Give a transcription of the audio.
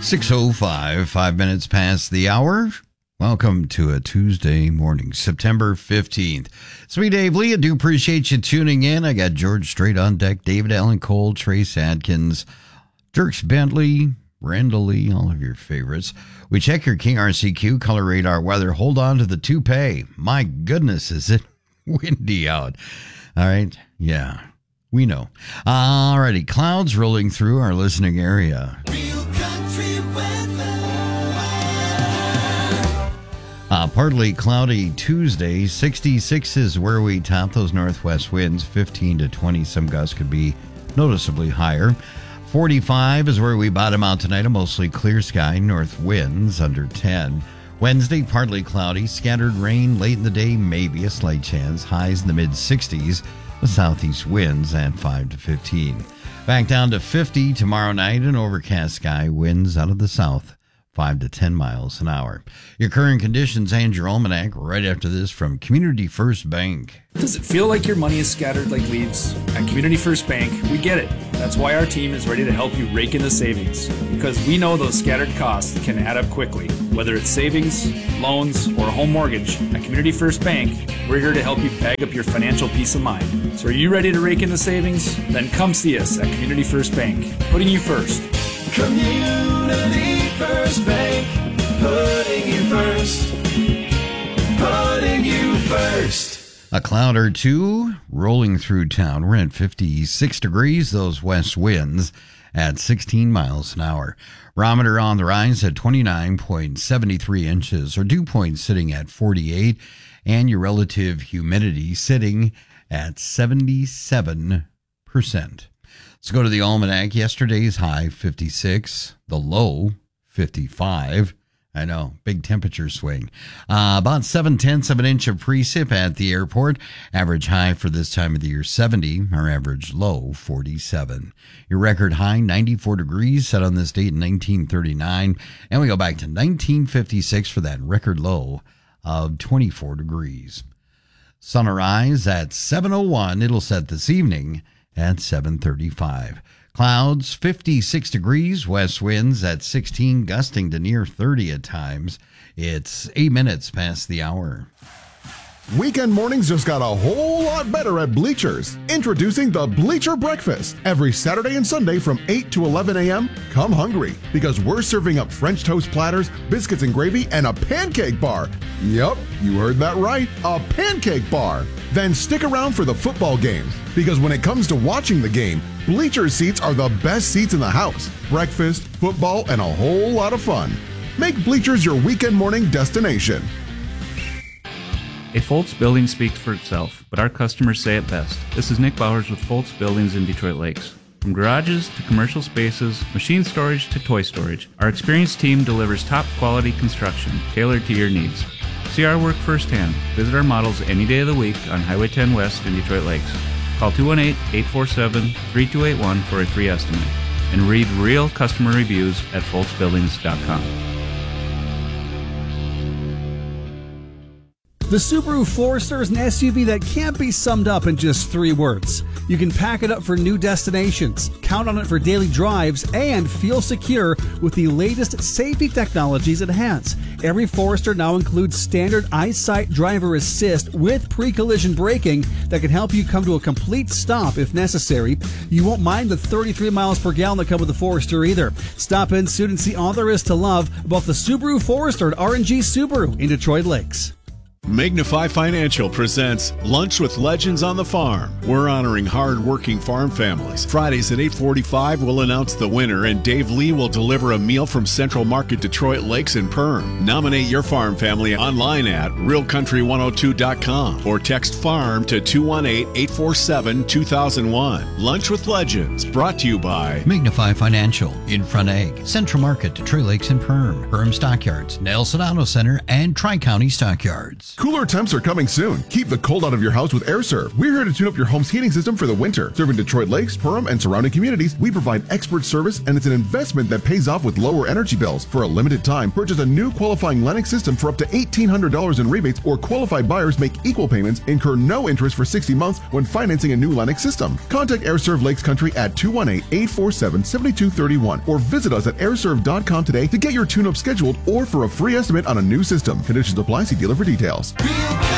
6:05, 5 minutes past the hour. Welcome to a Tuesday morning, September 15th. It's me, Dave Lee. I do appreciate you tuning in. I got George Strait on deck, David Allen Cole, Trace Adkins, Dirks Bentley, Randall Lee, all of your favorites. We check your King RCQ color radar weather. Hold on to the toupee. My goodness, is it windy out. All right. Yeah, we know. All righty. Clouds rolling through our listening area. Partly cloudy Tuesday. 66 is where we top those northwest winds. 15 to 20. Some gusts could be noticeably higher. 45 is where we bottom out tonight. A mostly clear sky. North winds under 10. Wednesday, partly cloudy. Scattered rain late in the day. Maybe a slight chance. Highs in the mid-60s. The southeast winds at 5 to 15. Back down to 50 tomorrow night. An overcast sky. Winds out of the south. 5 to 10 miles an hour. Your current conditions and your almanac right after this from Community First Bank. Does it feel like your money is scattered like leaves? At Community First Bank, we get it. That's why our team is ready to help you rake in the savings. Because we know those scattered costs can add up quickly. Whether it's savings, loans, or a home mortgage, at Community First Bank, we're here to help you bag up your financial peace of mind. So are you ready to rake in the savings? Then come see us at Community First Bank, putting you first. Community First Bank, putting you first, putting you first. A cloud or two rolling through town. We're at 56 degrees, those west winds at 16 miles an hour. Barometer on the rise at 29.73 inches, or dew point sitting at 48, and your relative humidity sitting at 77%. Let's go to the almanac. Yesterday's high, 56. The low, 55. I know, big temperature swing. About 7/10 of an inch of precip at the airport. Average high for this time of the year, 70. Our average low, 47. Your record high, 94 degrees, set on this date in 1939. And we go back to 1956 for that record low of 24 degrees. Sunrise at 7:01. It'll set this evening at 7:35. Clouds, 56 degrees, west winds at 16, gusting to near 30 at times. It's 8 minutes past the hour. Weekend mornings just got a whole lot better at Bleachers. Introducing the Bleacher Breakfast. Every Saturday and Sunday from 8 to 11 a.m., come hungry, because we're serving up French toast platters, biscuits and gravy, and a pancake bar. Yep, you heard that right, a pancake bar. Then stick around for the football games, because when it comes to watching the game, Bleacher seats are the best seats in the house. Breakfast, football, and a whole lot of fun. Make Bleachers your weekend morning destination. A Foltz building speaks for itself, but our customers say it best. This is Nick Bowers with Foltz Buildings in Detroit Lakes. From garages to commercial spaces, machine storage to toy storage, our experienced team delivers top quality construction tailored to your needs. See our work firsthand. Visit our models any day of the week on Highway 10 West in Detroit Lakes. Call 218-847-3281 for a free estimate. And read real customer reviews at foltzbuildings.com. The Subaru Forester is an SUV that can't be summed up in just 3 words. You can pack it up for new destinations, count on it for daily drives, and feel secure with the latest safety technologies it has. Every Forester now includes standard EyeSight driver assist with pre-collision braking that can help you come to a complete stop if necessary. You won't mind the 33 miles per gallon that come with the Forester either. Stop in soon and see all there is to love about the Subaru Forester at R&G Subaru in Detroit Lakes. Magnify Financial presents Lunch with Legends on the Farm. We're honoring hard-working farm families. Fridays at 8:45, we'll announce the winner, and Dave Lee will deliver a meal from Central Market Detroit Lakes and Perm. Nominate your farm family online at realcountry102.com or text FARM to 218-847-2001. Lunch with Legends, brought to you by Magnify Financial, Infront Ag, Central Market, Detroit Lakes and Perm Stockyards, Nelson Auto Center, and Tri-County Stockyards. Cooler temps are coming soon. Keep the cold out of your house with AirServe. We're here to tune up your home's heating system for the winter. Serving Detroit Lakes, Perham, and surrounding communities, we provide expert service, and it's an investment that pays off with lower energy bills. For a limited time, purchase a new qualifying Lennox system for up to $1,800 in rebates, or qualified buyers make equal payments, incur no interest for 60 months when financing a new Lennox system. Contact AirServe Lakes Country at 218-847-7231 or visit us at airserve.com today to get your tune-up scheduled or for a free estimate on a new system. Conditions apply. See dealer for details.